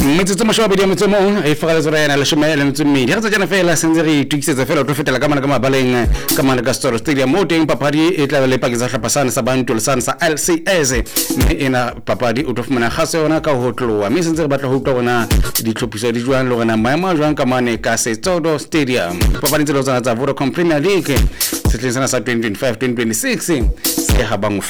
metsotso mashome a metsho mo e fagala tsora yana le shome le metsho mmedi ga tsena fela sentse re tukisetsa fela o tlo fetela ka mana ka mabaleng ka mana ka Store Stadium mo teng papadi e tla le paketsa hlapasana sa bantu le sana sa LCS mme ena papadi o tlo fumana gase yona ka ho tloa mme sentse re batla ho tloa ditlhophiso di jwang le rona maemo a jwang ka mane ka Setsodo Stadium papadi tse lo tsana tsa Vodacom Premier League setlheng sa 2025-2026 se ha bang